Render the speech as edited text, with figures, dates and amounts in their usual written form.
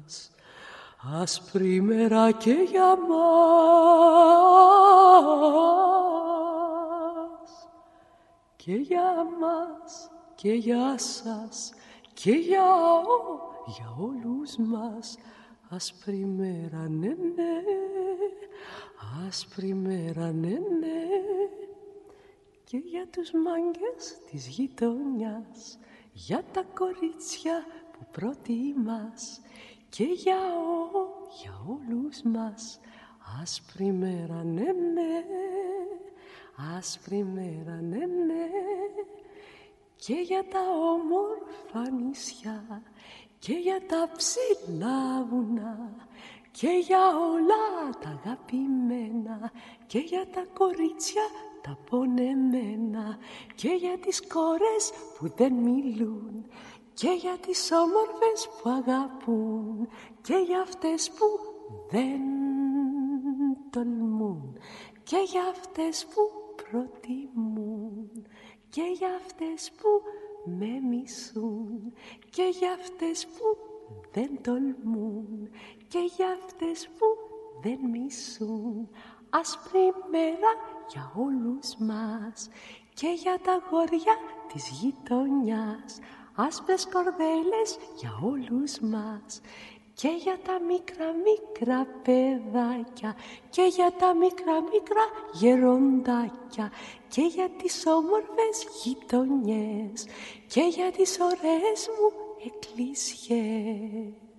άσπρη μέρα και για μας και για μας και για σας και για όλους μας. Άσπρη μέρα, ναι, ναι, άσπρη μέρα, ναι, ναι, και για τους μάγκες της γειτονιάς, για τα κορίτσια που προτιμάς και για όλους μας. Άσπρη μέρα, ναι, ναι, άσπρη μέρα, ναι, ναι, και για τα όμορφα νησιά και για τα ψηλά βουνά και για όλα τα αγαπημένα και για τα κορίτσια τα πονεμένα και για τις κόρες που δεν μιλούν και για τις όμορφες που αγαπούν και για αυτές που δεν τολμούν και για αυτές που προτιμούν και για αυτές που με μισούν και για αυτές που δεν τολμούν και για αυτές που δεν μισούν. Άσπρη μέρα για όλους μας και για τα αγόρια της γειτονιάς, άσπρες κορδέλες για όλους μας και για τα μικρά παιδάκια και για τα μικρά γεροντάκια και για τις όμορφες γειτονιές και για τις ωραίες μου εκκλησιές.